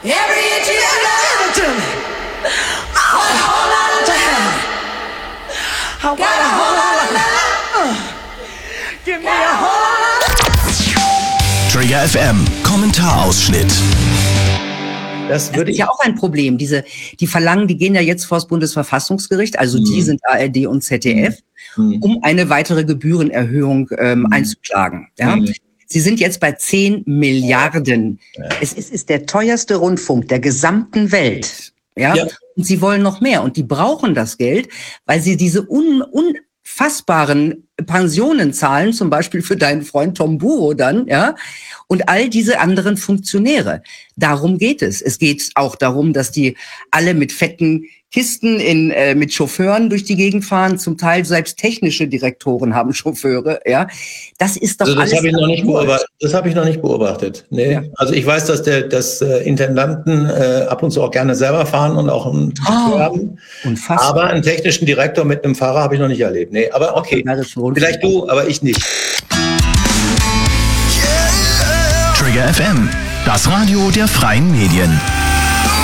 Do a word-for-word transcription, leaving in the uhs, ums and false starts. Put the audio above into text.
Every inch of your love to me. I want a whole lot of love. I want a whole lot of love. Give me a whole lot of Trigger F M, Kommentarausschnitt. Das, würde das ist ja auch ein Problem. Diese, die verlangen, die gehen ja jetzt vor das Bundesverfassungsgericht, also mhm. die sind A R D und Z D F, mhm. um eine weitere Gebührenerhöhung ähm, mhm. einzuklagen. Ja? Mhm. Sie sind jetzt bei zehn Milliarden. Ja. Es ist, ist der teuerste Rundfunk der gesamten Welt. Ja? ja. Und sie wollen noch mehr. Und die brauchen das Geld, weil sie diese un, unfassbaren Pensionen zahlen, zum Beispiel für deinen Freund Tom Buro dann, ja, und all diese anderen Funktionäre. Darum geht es. Es geht auch darum, dass die alle mit fetten Kisten in äh, mit Chauffeuren durch die Gegend fahren. Zum Teil selbst technische Direktoren haben Chauffeure. Ja, das ist doch also das alles. Habe ich noch nicht beobachtet. Das habe ich noch nicht beobachtet. Nee. Ja. Also ich weiß, dass der, dass äh, Intendanten äh, ab und zu auch gerne selber fahren und auch einen Chauffeur oh, haben. Unfassbar. Aber einen technischen Direktor mit einem Fahrer habe ich noch nicht erlebt. Nee, aber okay. Vielleicht du, aber ich nicht. Trigger F M, das Radio der freien Medien.